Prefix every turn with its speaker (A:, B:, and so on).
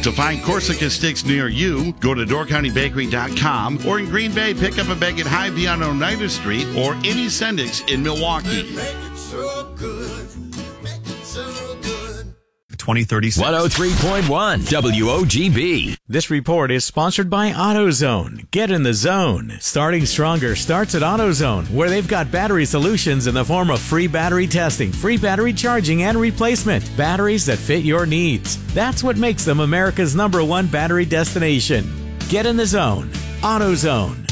A: To find Corsica sticks near you, go to DoorCountyBakery.com, or in Green Bay, pick up a bag at Hy-Vee on Oneida Street or any Sendix in Milwaukee.
B: 2036.
C: 103.1 WOGB.
D: This report is sponsored by AutoZone. Get in the zone. Starting stronger starts at AutoZone, where they've got battery solutions in the form of free battery testing, free battery charging, and replacement. Batteries that fit your needs. That's what makes them America's #1 battery destination. Get in the zone. AutoZone.